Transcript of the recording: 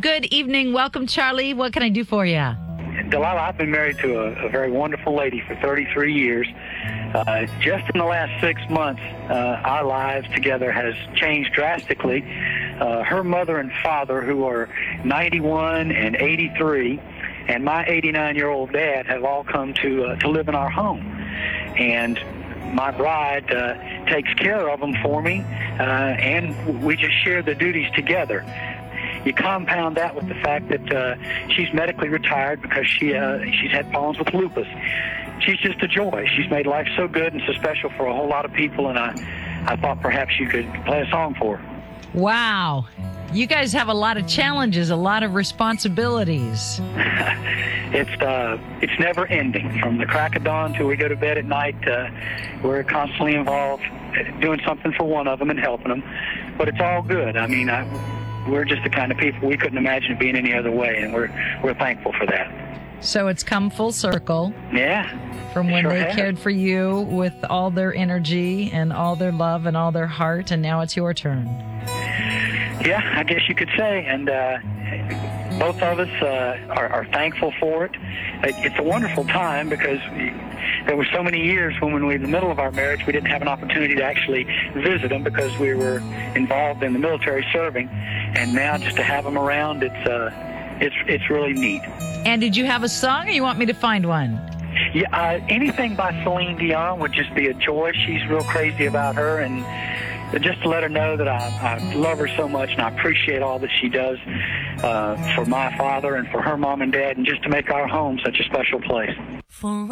Good evening. Welcome, Charlie. What can I do for you? Delilah, I've been married to a very wonderful lady for 33 years. Just in the last 6 months, our lives together has changed drastically. Her mother and father, who are 91 and 83, and my 89-year-old dad have all come to live in our home. And my bride takes care of them for me, and we just share the duties together. You compound that with the fact that she's medically retired because she's had problems with lupus. She's just a joy. She's made life so good and so special for a whole lot of people, and I thought perhaps you could play a song for her. Wow. You guys have a lot of challenges, a lot of responsibilities. It's never ending. From the crack of dawn till we go to bed at night, we're constantly involved doing something for one of them and helping them. But it's all good. I mean, we're just the kind of people we couldn't imagine it being any other way, and we're thankful for that. So it's come full circle. Yeah. From when sure they have. cared for you with all their energy and all their love and all their heart, and now it's your turn. Yeah, I guess you could say. And both of us are thankful for it. It's a wonderful time because there were so many years when we were in the middle of our marriage, we didn't have an opportunity to actually visit them because we were involved in the military serving. And now just to have them around, it's really neat. And did you have a song, or you want me to find one? Yeah, anything by Celine Dion would just be a joy. She's real crazy about her, and just to let her know that I love her so much and I appreciate all that she does for my father and for her mom and dad, and just to make our home such a special place.